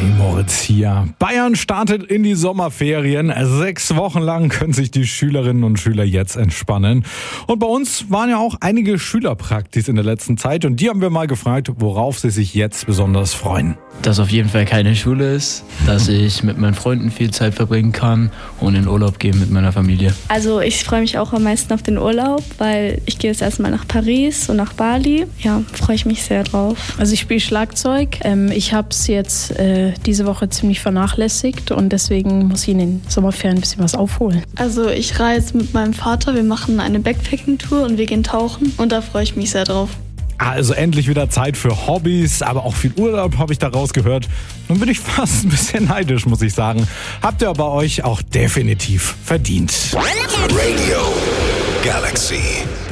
Moritz hier. Bayern startet in die Sommerferien. 6 Wochen lang können sich die Schülerinnen und Schüler jetzt entspannen. Und bei uns waren ja auch einige Schülerpraktis in der letzten Zeit. Und die haben wir mal gefragt, worauf sie sich jetzt besonders freuen. Dass auf jeden Fall keine Schule ist, dass ich mit meinen Freunden viel Zeit verbringen kann und in Urlaub gehen mit meiner Familie. Also ich freue mich auch am meisten auf den Urlaub, weil ich gehe jetzt erstmal nach Paris und nach Bali. Ja, freue ich mich sehr drauf. Also ich spiele Schlagzeug. Ich habe es jetzt diese Woche ziemlich vernachlässigt und deswegen muss ich in den Sommerferien ein bisschen was aufholen. Also ich reise mit meinem Vater, wir machen eine Backpacking-Tour und wir gehen tauchen und da freue ich mich sehr drauf. Also endlich wieder Zeit für Hobbys, aber auch viel Urlaub habe ich da rausgehört. Nun bin ich fast ein bisschen neidisch, muss ich sagen. Habt ihr aber euch auch definitiv verdient. Radio Galaxy.